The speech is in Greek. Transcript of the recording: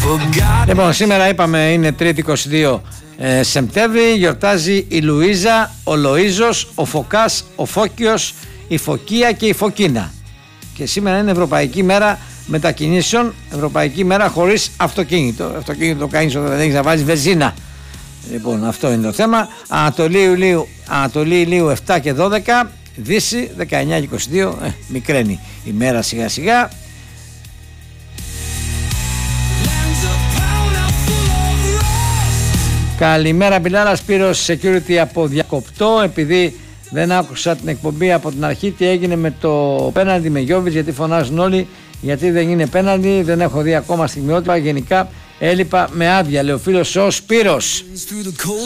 Λοιπόν, σήμερα είπαμε είναι 3η 22 Σεπτέμβρη. Γιορτάζει η Λουίζα, ο Λοΐζος, ο Φωκάς, ο Φώκιος, η Φωκία και η Φωκίνα. Και σήμερα είναι Ευρωπαϊκή Μέρα Μετακινήσεων, Ευρωπαϊκή Μέρα χωρίς αυτοκίνητο. Αυτοκίνητο το κάνεις όταν δεν έχεις να βάλεις βενζίνα. Λοιπόν, αυτό είναι το θέμα. Ανατολή ηλίου 7 και 12, Δύση 19 και 22. Μικραίνει η μέρα σιγά σιγά. Καλημέρα Μπιλάρα, Σπύρος Security από Διακοπτό. Επειδή δεν άκουσα την εκπομπή από την αρχή, τι έγινε με το πέναλτι με Γιόβιτς, γιατί φωνάζουν όλοι, γιατί δεν είναι πέναλτι, δεν έχω δει ακόμα στιγμιότυπα. Γενικά έλειπα με άδεια, λέει ο φίλος ο Σπύρος.